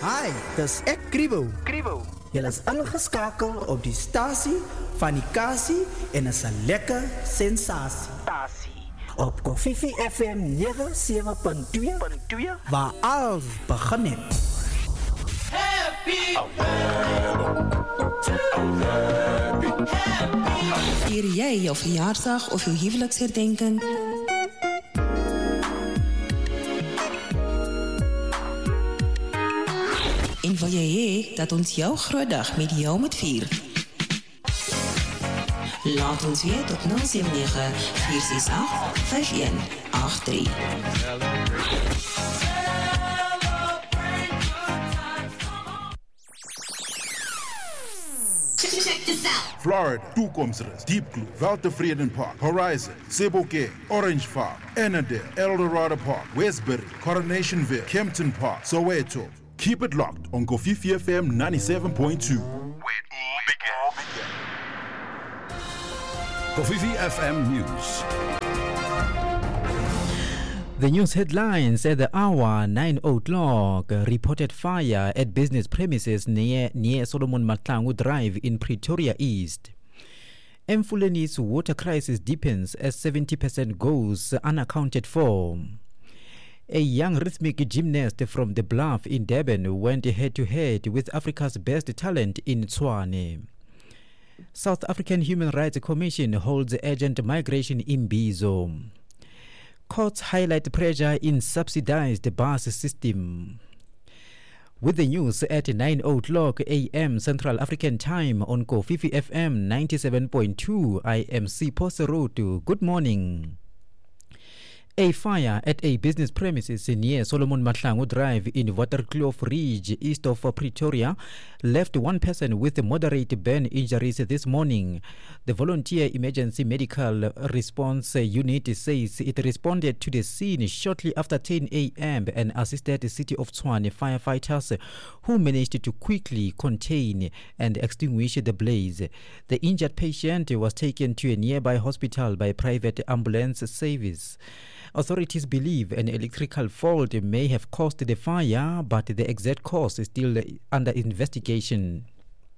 Hi, dis ek Kribo. Julle is ingeskakel op die stasie van die Kassie en is 'n lekker sensasie. Op Kofifi FM 97.2 waar alles begin het. Vier jy jou verjaarsdag of jou huweliksherdenking? En wil jy hê dat ons jou groot dag met jou moet vier? Laat ons weet op 079 468 5183. Florida, Toekomsrus, Deep Blue, Weltevreden Park, Horizon, Sebokeng, Orange Farm, Ennerdale, Eldorado Park, Westbury, Coronationville, Kempton Park, Soweto. Keep it locked on Kofifi FM 97.2. Where it all begins. Kofifi FM News. The news headlines at the hour 9 o'clock reported fire at business premises near Solomon Mahlangu Drive in Pretoria East. Emfuleni's water crisis deepens as 70% goes unaccounted for. A young rhythmic gymnast from the Bluff in Durban went head-to-head with Africa's best talent in Tshwane. South African Human Rights Commission holds urgent migration in Bizo. Courts highlight pressure in subsidized bus system. With the news at 9 o'clock a.m. Central African Time on Kofifi FM 97.2, I am Sipho Serotu. Good morning. A fire at a business premises near Solomon Mahlangu Drive in Waterkloof Ridge, east of Pretoria, left one person with moderate burn injuries this morning. The Volunteer Emergency Medical Response Unit says it responded to the scene shortly after 10 a.m. and assisted the City of Tshwane firefighters who managed to quickly contain and extinguish the blaze. The injured patient was taken to a nearby hospital by private ambulance service. Authorities believe an electrical fault may have caused the fire, but the exact cause is still under investigation.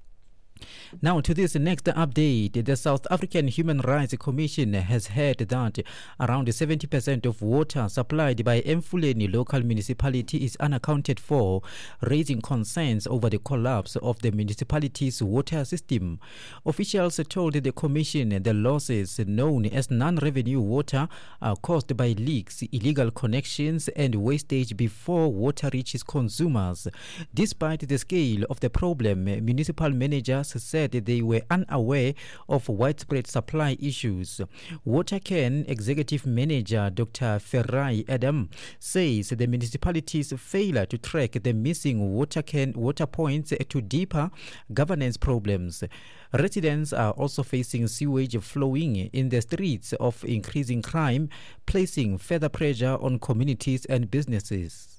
Now to this next update. The South African Human Rights Commission has heard that around 70% of water supplied by Emfuleni local municipality is unaccounted for, raising concerns over the collapse of the municipality's water system. Officials told the commission the losses, known as non-revenue water, are caused by leaks, illegal connections and wastage before water reaches consumers. Despite the scale of the problem, municipal managers said they were unaware of widespread supply issues. Watercan Executive Manager Dr. Ferrai Adam says the municipality's failure to track the missing water points to deeper governance problems. Residents are also facing sewage flowing in the streets of increasing crime, placing further pressure on communities and businesses.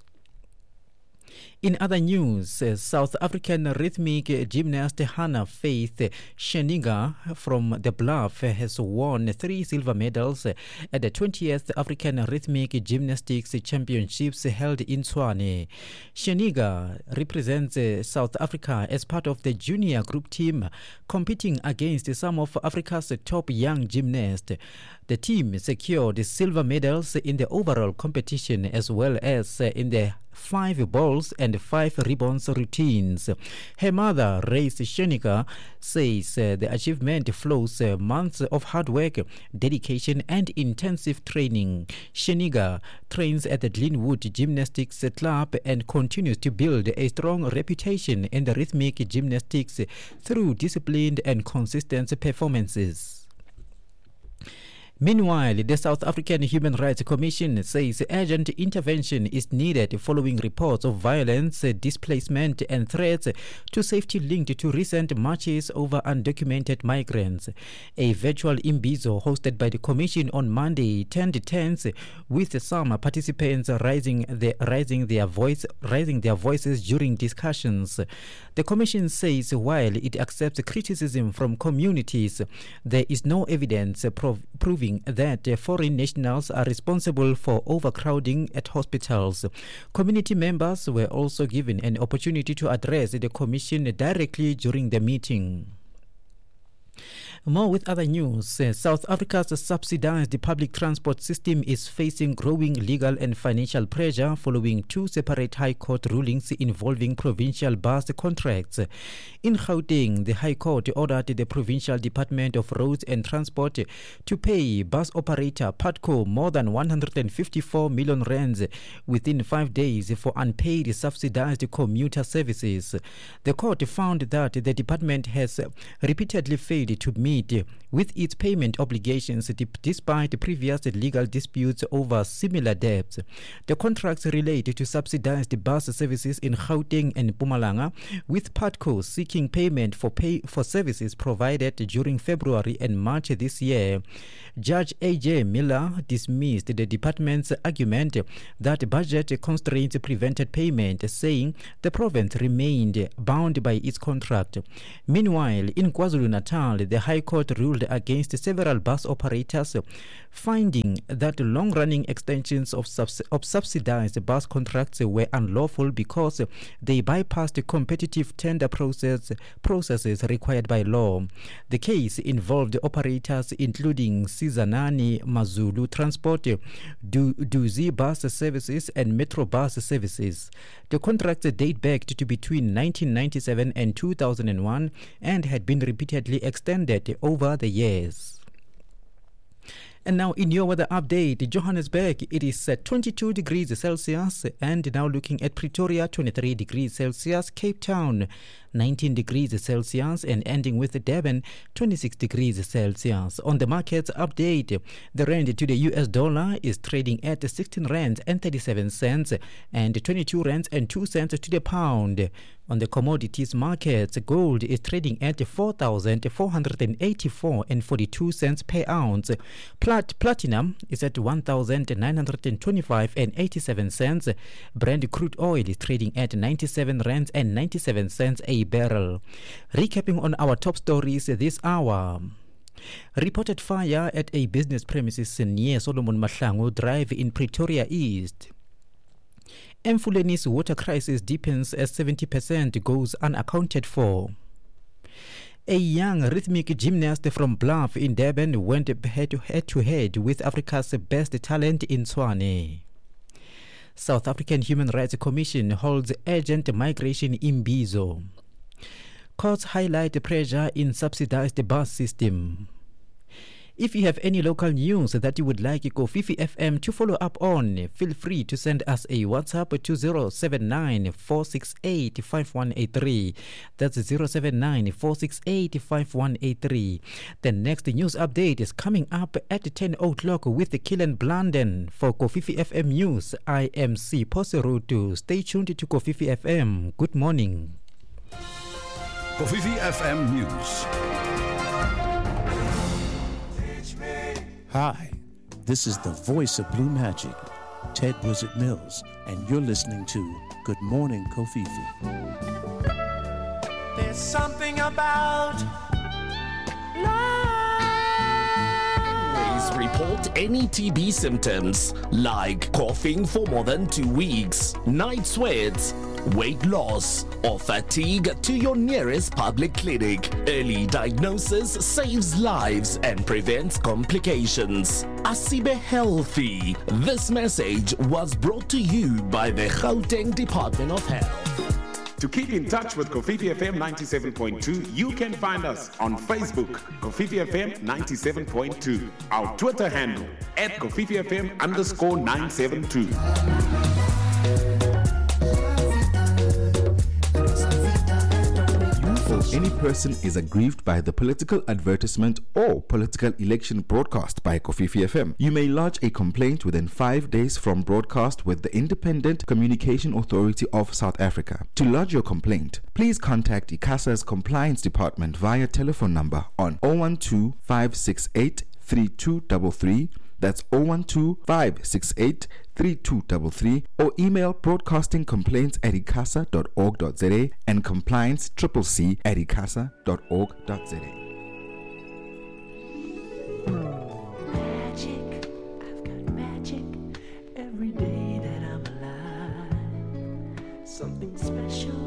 In other news, South African rhythmic gymnast Hannah Faith Sheniga from the Bluff has won 3 silver medals at the 20th African Rhythmic Gymnastics Championships held in Tshwane. Sheniga represents South Africa as part of the junior group team competing against some of Africa's top young gymnasts. The team secured silver medals in the overall competition as well as in the 5 balls and 5 ribbons routines. Her mother, Race Sheniga, says the achievement flows months of hard work, dedication and intensive training. Sheniga trains at the Glenwood Gymnastics Club and continues to build a strong reputation in the rhythmic gymnastics through disciplined and consistent performances. Meanwhile, the South African Human Rights Commission says urgent intervention is needed following reports of violence, displacement and threats to safety linked to recent marches over undocumented migrants. A virtual imbizo hosted by the Commission on Monday turned tense, with some participants raising their voices during discussions. The Commission says while it accepts criticism from communities, there is no evidence proving believing that foreign nationals are responsible for overcrowding at hospitals. Community members were also given an opportunity to address the commission directly during the meeting. More with other news. South Africa's subsidized public transport system is facing growing legal and financial pressure following two separate High Court rulings involving provincial bus contracts. In Gauteng, the High Court ordered the Provincial Department of Roads and Transport to pay bus operator PATCO more than 154 million rands within 5 days for unpaid subsidized commuter services. The court found that the department has repeatedly failed to meet with its payment obligations despite previous legal disputes over similar debts. The contracts relate to subsidized bus services in Gauteng and Mpumalanga, with PATCO seeking payment for services provided during February and March this year. Judge A.J. Miller dismissed the department's argument that budget constraints prevented payment, saying the province remained bound by its contract. Meanwhile, in KwaZulu-Natal, the High Court ruled against several bus operators, finding that long-running extensions of subsidized bus contracts were unlawful because they bypassed competitive tender processes required by law. The case involved operators including Sizanani Mazulu Transport, Duzi Bus Services and Metro Bus Services. The contracts date back to between 1997 and 2001 and had been repeatedly extended over the years. And now in your weather update, Johannesburg, it is 22 degrees Celsius, and now looking at Pretoria, 23 degrees Celsius, Cape Town, 19 degrees Celsius, and ending with Durban, 26 degrees Celsius. On the markets update, the rand to the US dollar is trading at 16 rands and 37 cents and 22 rands and 2 cents to the pound. On the commodities markets, gold is trading at 4,484 and 42 cents per ounce. Platinum is at 1,925 and 87 cents. Brent crude oil is trading at 97 rands and 97 cents a barrel. Recapping on our top stories this hour. Reported fire at a business premises near Solomon Mahlangu Drive in Pretoria East. Emfuleni's water crisis deepens as 70% goes unaccounted for. A young rhythmic gymnast from Bluff in Durban went head-to-head with Africa's best talent in Tshwane. South African Human Rights Commission holds urgent migration in Imbizo. Courts highlight pressure in subsidized bus system. If you have any local news that you would like Kofifi FM to follow up on, feel free to send us a WhatsApp to 079-468-5183. That's 079-468-5183. The next news update is coming up at 10 o'clock with Killen Blunden. For Kofifi FM News, I am C. Poserutu. Stay tuned to Kofifi FM. Good morning. Kofifi FM News. Hi, this is the voice of Blue Magic, Ted Wizard Mills, and you're listening to Good Morning Kofifi. There's something about Always report any TB symptoms like coughing for more than 2 weeks, night sweats, weight loss, or fatigue to your nearest public clinic. Early diagnosis saves lives and prevents complications. Asibe Healthy. This message was brought to you by the Gauteng Department of Health. To keep in touch with Kofifi FM 97.2, you can find us on Facebook, Kofifi FM 97.2. Our Twitter handle, @KofifiFM_972. Any person is aggrieved by the political advertisement or political election broadcast by Kofifi FM. You may lodge a complaint within 5 days from broadcast with the Independent Communication Authority of South Africa. To lodge your complaint, please contact ICASA's Compliance Department via telephone number on 012 568 3233. That's 012 568 3233, or email broadcastingcomplaints@icasa.org.za and compliance@icasa.org.za. something special.